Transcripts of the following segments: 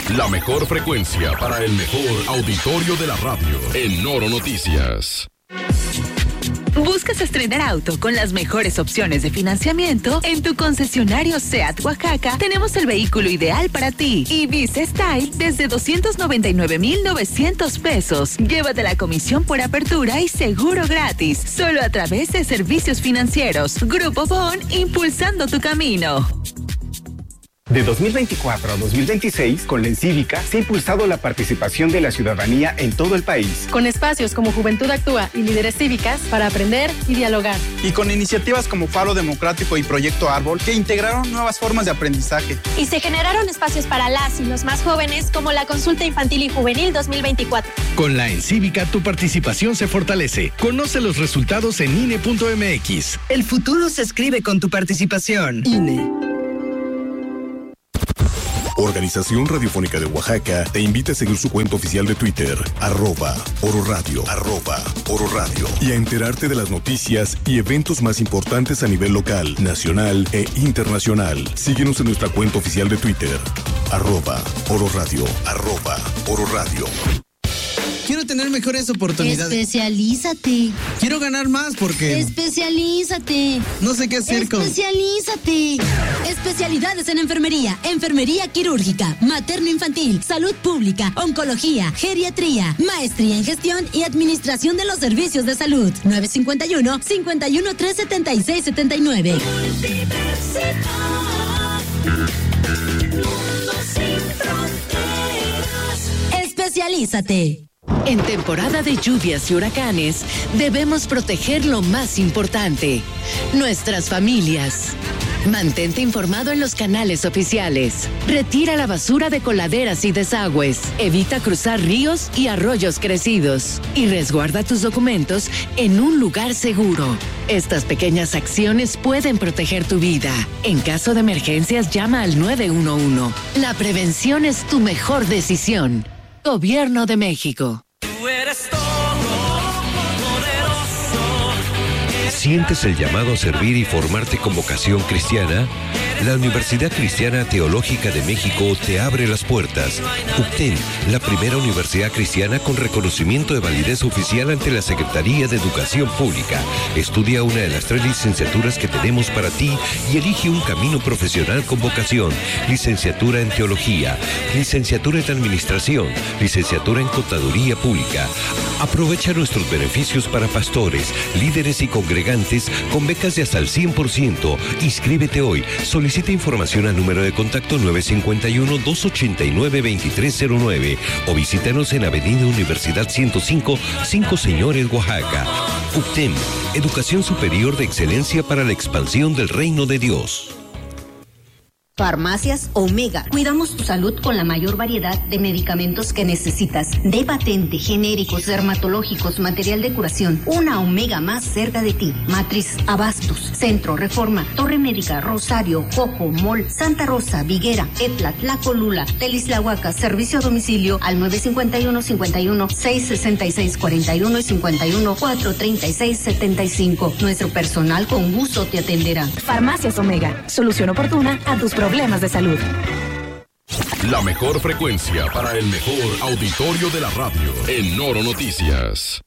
La mejor frecuencia para el mejor auditorio de la radio. En Noro Noticias. ¿Buscas estrenar auto con las mejores opciones de financiamiento? En tu concesionario SEAT Oaxaca tenemos el vehículo ideal para ti. Ibiza Style desde 299,900 pesos. Llévate la comisión por apertura y seguro gratis. Solo a través de servicios financieros. Grupo Bon, impulsando tu camino. De 2024 a 2026, con la Encívica se ha impulsado la participación de la ciudadanía en todo el país. Con espacios como Juventud Actúa y Líderes Cívicas para aprender y dialogar. Y con iniciativas como Faro Democrático y Proyecto Árbol que integraron nuevas formas de aprendizaje. Y se generaron espacios para las y los más jóvenes como la Consulta Infantil y Juvenil 2024. Con la Encívica tu participación se fortalece. Conoce los resultados en INE.mx. El futuro se escribe con tu participación. INE. Organización Radiofónica de Oaxaca te invita a seguir su cuenta oficial de Twitter, @Oro Radio, @Oro Radio, y a enterarte de las noticias y eventos más importantes a nivel local, nacional e internacional. Síguenos en nuestra cuenta oficial de Twitter, @Oro Radio, @Oro Radio. Quiero tener mejores oportunidades. Especialízate. Quiero ganar más porque... Especialízate. No sé qué hacer con... Especialízate. Especialidades en enfermería, enfermería quirúrgica, materno-infantil, salud pública, oncología, geriatría, maestría en gestión y administración de los servicios de salud. 951-513-7679. Especialízate. En temporada de lluvias y huracanes, debemos proteger lo más importante, nuestras familias. Mantente informado en los canales oficiales. Retira la basura de coladeras y desagües. Evita cruzar ríos y arroyos crecidos. Y resguarda tus documentos en un lugar seguro. Estas pequeñas acciones pueden proteger tu vida. En caso de emergencias, llama al 911. La prevención es tu mejor decisión. Gobierno de México. Tú eres todopoderoso. ¿Sientes el llamado a servir y formarte con vocación cristiana? La Universidad Cristiana Teológica de México te abre las puertas. UCTEM, la primera universidad cristiana con reconocimiento de validez oficial ante la Secretaría de Educación Pública. Estudia una de las 3 licenciaturas que tenemos para ti y elige un camino profesional con vocación. Licenciatura en Teología, licenciatura en Administración, licenciatura en Contaduría Pública. Aprovecha nuestros beneficios para pastores, líderes y congregantes con becas de hasta el 100%. Inscríbete hoy. Solicita información al número de contacto 951-289-2309 o visítanos en Avenida Universidad 105, 5 Señores, Oaxaca. UCTEM, Educación Superior de Excelencia para la Expansión del Reino de Dios. Farmacias Omega. Cuidamos tu salud con la mayor variedad de medicamentos que necesitas. De patente, genéricos, dermatológicos, material de curación. Una Omega más cerca de ti. Matriz, Abastos, Centro, Reforma, Torre Médica, Rosario, Jojo, Mol, Santa Rosa, Viguera, Etla, Tlacolula, Telisláhuaca. Servicio a domicilio al 951-51-666-41 y 51-436-75. Nuestro personal con gusto te atenderá. Farmacias Omega. Solución oportuna a tus problemas de salud. La mejor frecuencia para el mejor auditorio de la radio. En Noro Noticias.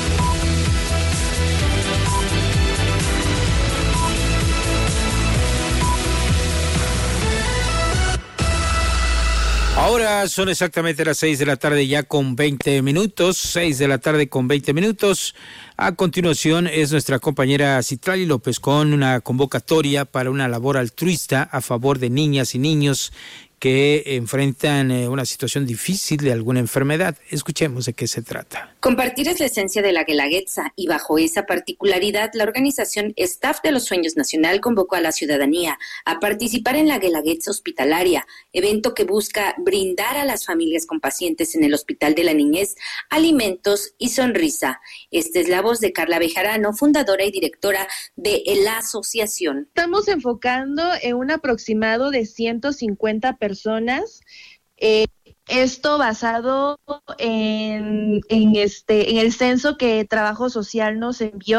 Ahora son exactamente las 6 de la tarde ya con 20 minutos, 6 de la tarde con 20 minutos. A continuación es nuestra compañera Citlali López con una convocatoria para una labor altruista a favor de niñas y niños que enfrentan una situación difícil de alguna enfermedad. Escuchemos de qué se trata. Compartir es la esencia de la Guelaguetza y bajo esa particularidad, la organización Staff de los Sueños Nacional convocó a la ciudadanía a participar en la Guelaguetza Hospitalaria, evento que busca brindar a las familias con pacientes en el Hospital de la Niñez alimentos y sonrisa. Esta es la voz de Carla Bejarano, fundadora y directora de la asociación. Estamos enfocando en un aproximado de 150 personas. Esto basado en el censo que Trabajo Social nos envió,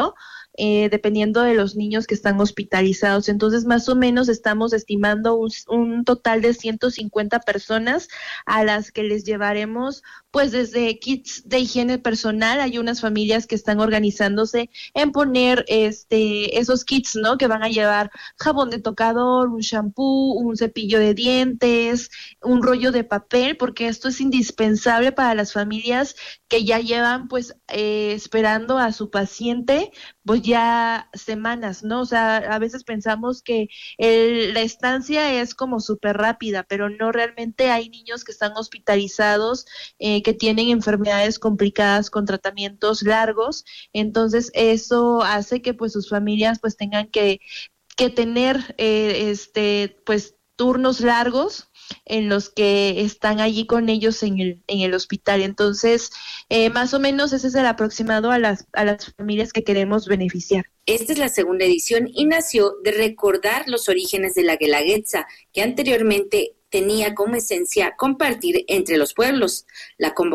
dependiendo de los niños que están hospitalizados. Entonces, más o menos estamos estimando un total de 150 personas a las que les llevaremos, pues, desde kits de higiene personal. Hay unas familias que están organizándose en poner esos kits, ¿no? Que van a llevar jabón de tocador, un shampoo, un cepillo de dientes, un rollo de papel, porque esto es indispensable para las familias que ya llevan, pues, esperando a su paciente, pues ya semanas, ¿no? O sea, a veces pensamos que la estancia es como súper rápida, pero no, realmente hay niños que están hospitalizados, que tienen enfermedades complicadas con tratamientos largos. Entonces eso hace que pues sus familias pues tengan que tener pues turnos largos en los que están allí con ellos en el hospital. Entonces, más o menos ese es el aproximado a las familias que queremos beneficiar. Esta es la segunda edición y nació de recordar los orígenes de la Guelaguetza, que anteriormente tenía como esencia compartir entre los pueblos. La